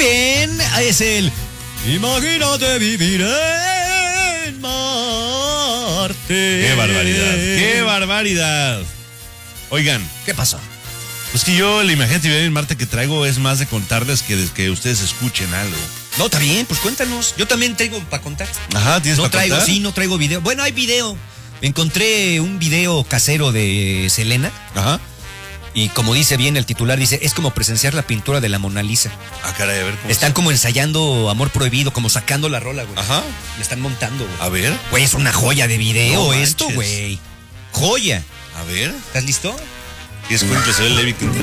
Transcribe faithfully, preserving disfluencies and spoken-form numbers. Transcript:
bien, es el Imagínate vivir en Marte. ¡Qué barbaridad! ¡Qué barbaridad! Oigan. ¿Qué pasó? Pues que yo, la Imagínate vivir en Marte que traigo es más de contarles que de que ustedes escuchen algo. No, está bien, pues cuéntanos. Yo también traigo para contar. Ajá, ¿tienes No para traigo, contar? sí, no traigo video. Bueno, hay video. Encontré un video casero de Selena. Ajá. Y como dice bien el titular, dice, es como presenciar la pintura de la Mona Lisa. Ah, caray, a ver cómo Están está. como ensayando Amor Prohibido, como sacando la rola, güey. Ajá. Le están montando, güey. A ver. Güey, es una joya de video No esto, manches. güey. Joya. A ver. ¿Estás listo? ¿Qué es cuento? Se ve el Levi Quintana.